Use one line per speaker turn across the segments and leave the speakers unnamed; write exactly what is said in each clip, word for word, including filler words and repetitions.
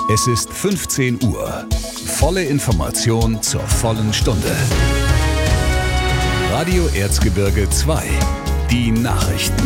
Es ist fünfzehn Uhr. Volle Information zur vollen Stunde. Radio Erzgebirge zwei. Die Nachrichten.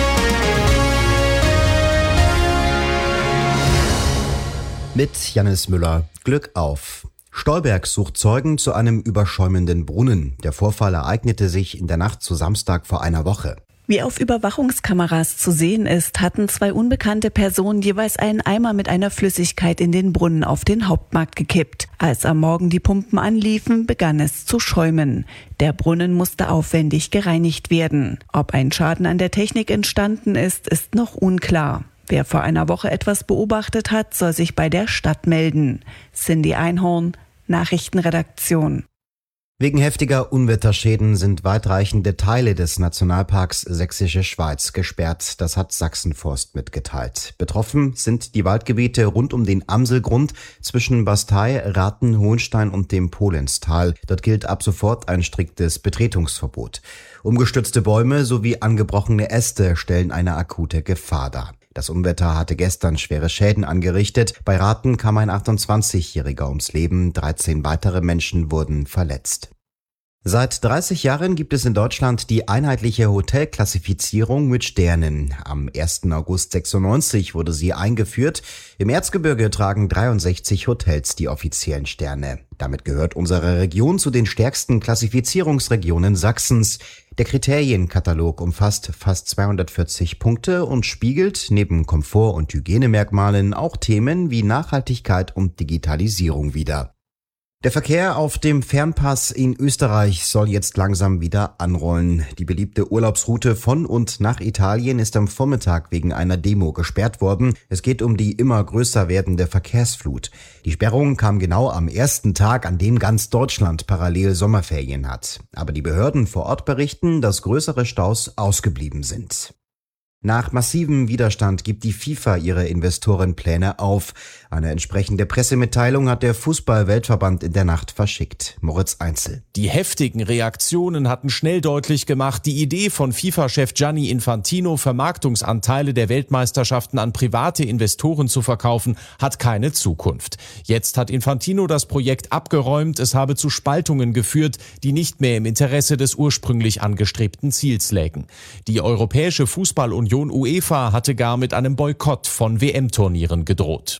Mit Jannis Müller. Glück auf. Stolberg sucht Zeugen zu einem überschäumenden Brunnen. Der Vorfall ereignete sich in der Nacht zu Samstag vor einer Woche.
Wie auf Überwachungskameras zu sehen ist, hatten zwei unbekannte Personen jeweils einen Eimer mit einer Flüssigkeit in den Brunnen auf den Hauptmarkt gekippt. Als am Morgen die Pumpen anliefen, begann es zu schäumen. Der Brunnen musste aufwendig gereinigt werden. Ob ein Schaden an der Technik entstanden ist, ist noch unklar. Wer vor einer Woche etwas beobachtet hat, soll sich bei der Stadt melden. Cindy Einhorn, Nachrichtenredaktion.
Wegen heftiger Unwetterschäden sind weitreichende Teile des Nationalparks Sächsische Schweiz gesperrt. Das hat Sachsenforst mitgeteilt. Betroffen sind die Waldgebiete rund um den Amselgrund zwischen Bastei, Rathen, Hohenstein und dem Polenstal. Dort gilt ab sofort ein striktes Betretungsverbot. Umgestürzte Bäume sowie angebrochene Äste stellen eine akute Gefahr dar. Das Unwetter hatte gestern schwere Schäden angerichtet. Bei Rathen kam ein achtundzwanzigjähriger ums Leben. dreizehn weitere Menschen wurden verletzt. Seit dreißig Jahren gibt es in Deutschland die einheitliche Hotelklassifizierung mit Sternen. Am ersten August sechsundneunzig wurde sie eingeführt. Im Erzgebirge tragen dreiundsechzig Hotels die offiziellen Sterne. Damit gehört unsere Region zu den stärksten Klassifizierungsregionen Sachsens. Der Kriterienkatalog umfasst fast zweihundertvierzig Punkte und spiegelt neben Komfort- und Hygienemerkmalen auch Themen wie Nachhaltigkeit und Digitalisierung wider. Der Verkehr auf dem Fernpass in Österreich soll jetzt langsam wieder anrollen. Die beliebte Urlaubsroute von und nach Italien ist am Vormittag wegen einer Demo gesperrt worden. Es geht um die immer größer werdende Verkehrsflut. Die Sperrung kam genau am ersten Tag, an dem ganz Deutschland parallel Sommerferien hat. Aber die Behörden vor Ort berichten, dass größere Staus ausgeblieben sind. Nach massivem Widerstand gibt die FIFA ihre Investorenpläne auf. Eine entsprechende Pressemitteilung hat der Fußball-Weltverband in der Nacht verschickt. Moritz Einzel.
Die heftigen Reaktionen hatten schnell deutlich gemacht, die Idee von FIFA-Chef Gianni Infantino, Vermarktungsanteile der Weltmeisterschaften an private Investoren zu verkaufen, hat keine Zukunft. Jetzt hat Infantino das Projekt abgeräumt, es habe zu Spaltungen geführt, die nicht mehr im Interesse des ursprünglich angestrebten Ziels lägen. Die Europäische Fußballunion UEFA hatte gar mit einem Boykott von W M-Turnieren gedroht.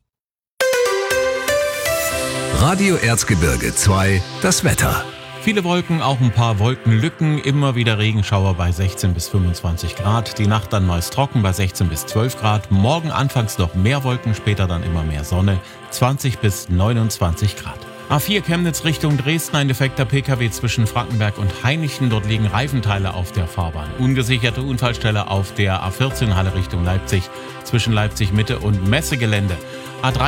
Radio Erzgebirge zwei, das Wetter.
Viele Wolken, auch ein paar Wolkenlücken, immer wieder Regenschauer bei sechzehn bis fünfundzwanzig Grad. Die Nacht dann meist trocken bei sechzehn bis zwölf Grad. Morgen anfangs noch mehr Wolken, später dann immer mehr Sonne, zwanzig bis neunundzwanzig Grad. A vier Chemnitz Richtung Dresden, ein defekter P K W zwischen Frankenberg und Hainichen. Dort liegen Reifenteile auf der Fahrbahn. Ungesicherte Unfallstelle auf der A vierzehn Halle Richtung Leipzig zwischen Leipzig Mitte und Messegelände. A drei